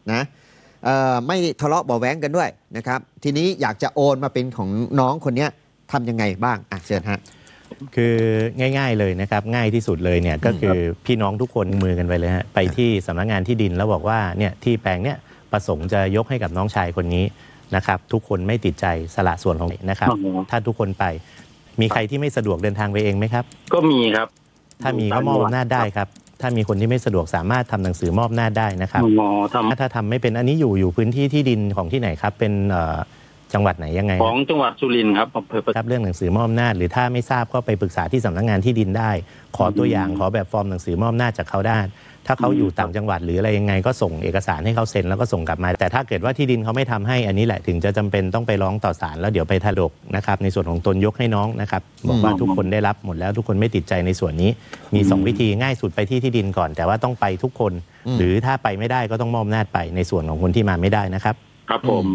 นะไม่ทะเลาะเบาะแว้งกันด้วยนะครับทีนี้อยากจะโอนมาเป็นของน้องคนนี้ทำยังไงบ้างเชิญฮะคือง่ายๆเลยนะครับง่ายที่สุดเลยเนี่ยก็คือพี่น้องทุกคนมือกันไปเลยฮะไปที่สำนักงานที่ดินแล้วบอกว่าเนี่ยที่แปลงเนี่ยประสงค์จะยกให้กับน้องชายคนนี้นะครับทุกคนไม่ติดใจสละส่วนของนะครับถ้าทุกคนไปมีใครที่ไม่สะดวกเดินทางไปเองไหมครับก็มีครับถ้ามีก็มอบอำนาจได้ครับถ้ามีคนที่ไม่สะดวกสามารถทำหนังสือมอบอำนาจได้นะครับถ้าทำไม่เป็นอันนี้อยู่พื้นที่ที่ดินของที่ไหนครับเป็นจังหวัดไหนยังไงของจังหวัดสุรินทร์ครับครับเรื่องหนังสือมอบอำนาจหรือถ้าไม่ทราบก็ไปปรึกษาที่สำนักงานที่ดินได้ขอตัวอย่างขอแบบฟอร์มหนังสือมอบอำนาจจากเขาได้ถ้าเขาอยู่ต่างจังหวัดหรืออะไรยังไงก็ส่งเอกสารให้เขาเซ็นแล้วก็ส่งกลับมาแต่ถ้าเกิดว่าที่ดินเขาไม่ทำให้อันนี้แหละถึงจะจำเป็นต้องไปร้องต่อศาลแล้วเดี๋ยวไปถลกนะครับในส่วนของตนยกให้น้องนะครับบอกว่าทุกคนได้รับหมดแล้วทุกคนไม่ติดใจในส่วนนี้มี2วิธีง่ายสุดไปที่ดินก่อนแต่ว่าต้องไปทุกคนหรือถ้าไปไม่ได้ก็ต้องมอบอำนาจไปในส่วนของคนที่มาไม่ได้นะครับครับผม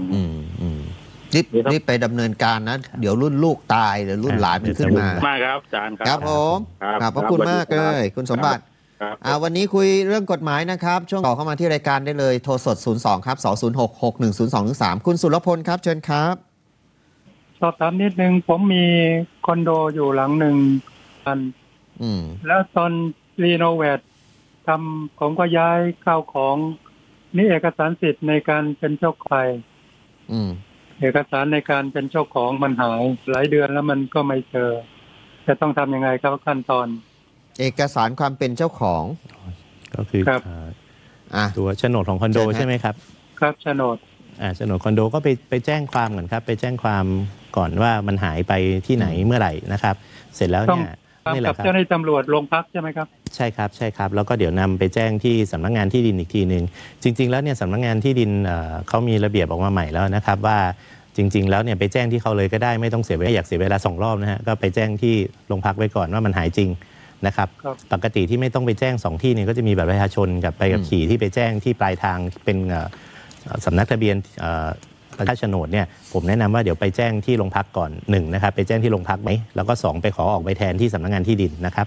รีบไปดำเนินการนะเดี๋ยวรุ่นลูกตายหรือรุ่นหลานมันขึ้นมาครับอาจารย์ครับผมขอบคุณมากเลยคุณสมบัติวันนี้คุยเรื่องกฎหมายนะครับช่วงต่อเข้ามาที่รายการได้เลยโทรสด02ครับ2066102-3คุณสุรพลครับเชิญครับสอบถามนิดนึงผมมีคอนโดอยู่หลังหนึ่งแล้วตอนรีโนเวททำผมก็ย้ายข้าวของนี่เอกสารสิทธิ์ในการเป็นเจ้าของเอกสารในการเป็นเจ้าของมันหายหลายเดือนแล้วมันก็ไม่เจอจะต้องทำยังไงครับขั้นตอนเอกสารความเป็นเจ้าของก็คือตัวโฉนดของคอนโดใช่ไหมครับครับโฉนดโฉนดคอนโดก็ไปแจ้งความก่อนครับไปแจ้งความก่อนว่ามันหายไปที่ไหนเมื่อไหร่นะครับเสร็จแล้วเนี่ยนี่แหละครับเจ้าหน้าที่ตำรวจโรงพักใช่ไหมครับใช่ครับแล้วก็เดี๋ยวนำไปแจ้งที่สำนักงานที่ดินอีกทีนึงจริงๆแล้วเนี่ยสำนักงานที่ดินเขามีระเบียบออกมาใหม่แล้วนะครับว่าจริงๆแล้วเนี่ยไปแจ้งที่เขาเลยก็ได้ไม่ต้องเสียเวลาอยากเสียเวลา2 รอบนะฮะก็ไปแจ้งที่โรงพักไว้ก่อนว่ามันหายจริงนะครับปกติที่ไม่ต้องไปแจ้ง2ที่เนี่ยก็จะมีบัตรประชาชนกับใบขับขี่ที่ไปแจ้งที่ปลายทางเป็นสำนักทะเบียนประชาชนโฉนดเนี่ยผมแนะนำว่าเดี๋ยวไปแจ้งที่โรงพักก่อน1นะครับไปแจ้งที่โรงพักไหมแล้วก็2ไปขอออกใบแทนที่สำนักงานที่ดินนะครับ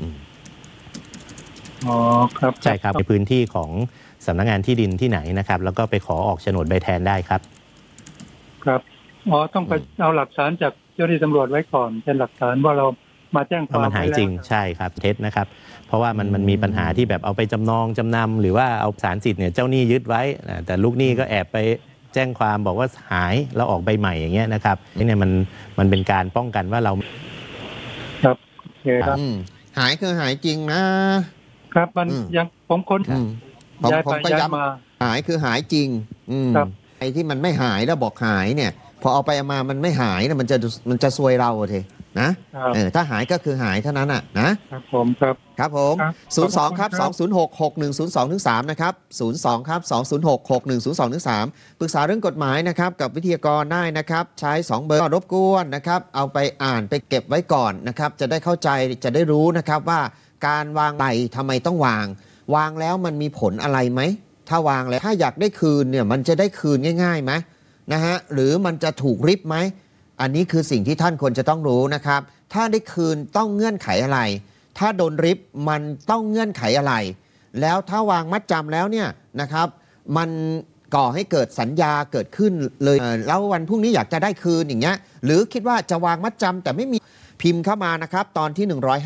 ครับใช่ครับในพื้นที่ของสำนักงานที่ดินที่ไหนนะครับแล้วก็ไปขอออกโฉนดใบแทนได้ครับครับต้องไปเอาหลักฐานจากเจ้าหน้าที่ตำรวจไว้ก่อนเป็นหลักฐานว่าเรามาแจ้งความมันหายจริงใช่ครับเท็จนะครับเพราะว่ามันมีปัญหาที่แบบเอาไปจำนำหรือว่าเอาสารสิทธิ์เนี่ยเจ้าหนี้ยึดไว้แต่ลูกหนี้ก็แอบไปแจ้งความบอกว่าหายแล้วออกใบใหม่อย่างเงี้ยนะครับนี่เนี่ยมันเป็นการป้องกันว่าเราครับโอเคครับหายคือหายจริงนะครับมันยังผมค้นย้ายไปย้ายมาหายคือหายจริงไอ้ที่มันไม่หายแล้วบอกหายเนี่ยพอเอาไปเอามามันไม่หายเนี่ยมันจะซวยเราทีนะถ้าหายก็คือหายเท่านั้นนะครับผมครับผม02ครับ2066102-3นะครับ02ครับ2066102-3ปรึกษาเรื่องกฎหมายนะครับกับวิทยากรได้นะครับใช้2เบอร์รบกวนนะครับเอาไปอ่านไปเก็บไว้ก่อนนะครับจะได้เข้าใจจะได้รู้นะครับว่าการวางใบทำไมต้องวางแล้วมันมีผลอะไรไหมถ้าวางแล้วถ้าอยากได้คืนเนี่ยมันจะได้คืนง่ายๆไหมนะฮะหรือมันจะถูกริบไหมอันนี้คือสิ่งที่ท่านควรจะต้องรู้นะครับถ้าได้คืนต้องเงื่อนไขอะไรถ้าโดนริบมันต้องเงื่อนไขอะไรแล้วถ้าวางมัดจำแล้วเนี่ยนะครับมันก่อให้เกิดสัญญาเกิดขึ้นเลยแล้ววันพรุ่งนี้อยากจะได้คืนอย่างเงี้ยหรือคิดว่าจะวางมัดจำแต่ไม่มีพิมพ์เข้ามานะครับตอนที่105